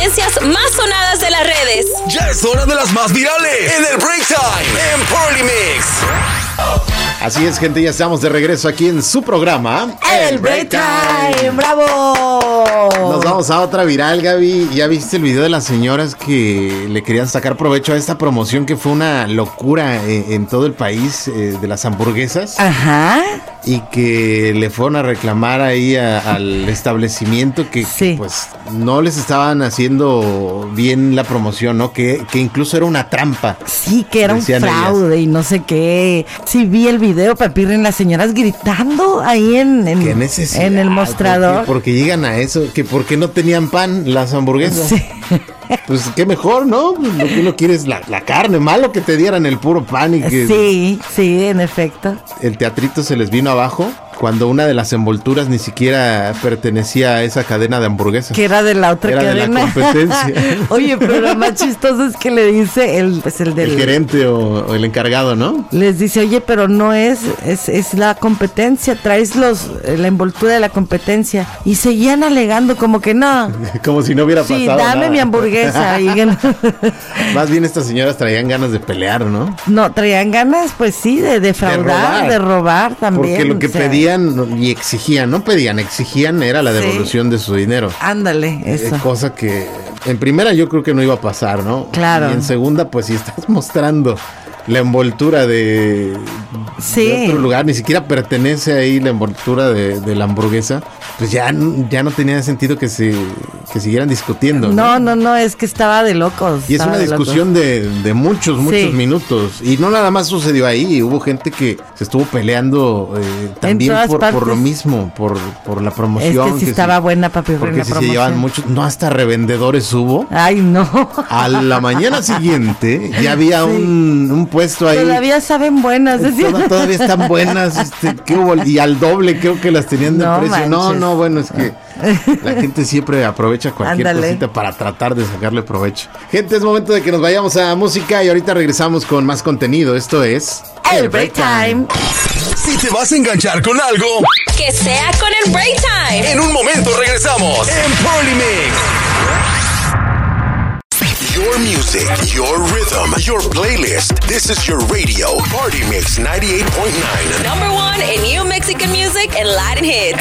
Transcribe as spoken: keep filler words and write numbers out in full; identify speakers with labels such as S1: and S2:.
S1: tendencias más sonadas de las redes.
S2: Ya es hora de las más virales en el Break Time en Party Mix.
S3: Así es, gente, ya estamos de regreso aquí en su programa
S4: El Break Time. ¡Bravo!
S3: Nos vamos a otra viral, Gaby. ¿Ya viste el video de las señoras que le querían sacar provecho a esta promoción que fue una locura en, en todo el país eh, de las hamburguesas?
S4: Ajá.
S3: Y que le fueron a reclamar ahí a, al establecimiento que,
S4: Sí.
S3: que pues no les estaban haciendo bien la promoción, ¿no? Que, que incluso era una trampa.
S4: Sí, que era un
S3: Decían
S4: fraude y no sé qué. Sí, vi el video, Papirren, las señoras gritando ahí en, en,
S3: ¿Qué necesidad?
S4: en el mostrador.
S3: Porque, porque llegan a eso, que porque no tenían pan las hamburguesas.
S4: Sí.
S3: Pues qué mejor, ¿no? Lo que uno quiere es la, la carne. Malo que te dieran el puro pan y que
S4: Sí, sí, en efecto.
S3: el teatrito se les vino abajo cuando una de las envolturas ni siquiera pertenecía a esa cadena de hamburguesas.
S4: Que era de la otra
S3: Era de la
S4: cadena.
S3: competencia.
S4: Oye, pero lo más chistoso es que le dice el, pues el del
S3: El gerente o, o el encargado, ¿no?
S4: les dice, oye, pero no es, es, es la competencia, traes los, la envoltura de la competencia. Y seguían alegando como que no.
S3: Como si no hubiera
S4: Sí,
S3: pasado
S4: dame
S3: nada.
S4: mi hamburguesa. Y,
S3: Más bien estas señoras traían ganas de pelear, ¿no?
S4: no, traían ganas, pues sí, de defraudar, de robar,
S3: robar.
S4: también.
S3: Porque lo que
S4: o sea,
S3: pedían y exigían, no pedían, exigían era la
S4: Sí.
S3: devolución de su dinero.
S4: Ándale, eso.
S3: Eh, cosa que en primera yo creo que no iba a pasar, ¿no?
S4: Claro.
S3: Y en segunda, pues si estás mostrando la envoltura de,
S4: Sí.
S3: de otro lugar, ni siquiera pertenece ahí la envoltura de, de la hamburguesa, pues ya, ya no tenía sentido que se que siguieran discutiendo, ¿no?
S4: No, no, no, es que estaba de locos.
S3: Y es
S4: estaba
S3: una
S4: de locos.
S3: discusión de, de muchos, muchos
S4: Sí.
S3: minutos. Y no nada más sucedió ahí. Hubo gente que se estuvo peleando eh, también
S4: todas
S3: por, por lo
S4: partes.
S3: mismo, por, por la
S4: Es
S3: promoción.
S4: que sí
S3: que
S4: estaba
S3: si-
S4: buena, papi,
S3: Porque
S4: la
S3: si se
S4: promoción.
S3: llevaban muchos, no hasta revendedores hubo.
S4: Ay, no.
S3: A la mañana siguiente ya había
S4: Sí.
S3: un, un puesto ahí.
S4: Todavía saben buenas, decía.
S3: Toda- todavía están buenas, este, ¿qué hubo? Y al doble creo que las tenían de
S4: No
S3: precio. No,
S4: manches.
S3: no, bueno, es que la gente siempre aprovecha cualquier
S4: Ándale.
S3: cosita para tratar de sacarle provecho. Gente, es momento de que nos vayamos a música y ahorita regresamos con más contenido. Esto es
S4: El Break Time.
S2: Si te vas a enganchar con algo,
S1: Que sea con el Break Time.
S2: en un momento regresamos en Party Mix. Your music, your rhythm, your playlist. This is your radio, Party Mix ninety-eight point nine.
S1: Number one in new Mexican music and Latin hits.